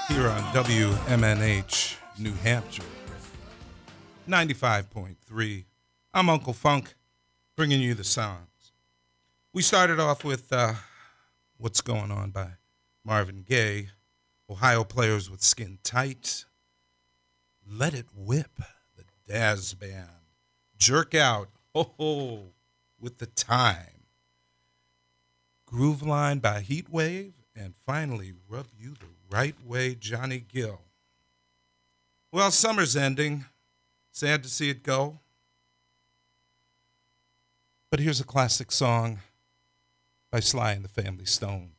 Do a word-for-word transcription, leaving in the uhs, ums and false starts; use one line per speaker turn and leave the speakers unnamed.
here on W M N H, New Hampshire, ninety-five point three. I'm Uncle Funk, bringing you the songs. We started off with uh, What's Going On by Marvin Gaye, Ohio Players with Skin Tight, Let It Whip, the Dazz Band, Jerk Out, ho ho, with The Time, Groove Line by Heat Wave, and finally, Rub You the Right Way, Johnny Gill. Well, summer's ending. Sad to see it go. But here's a classic song by Sly and the Family Stone.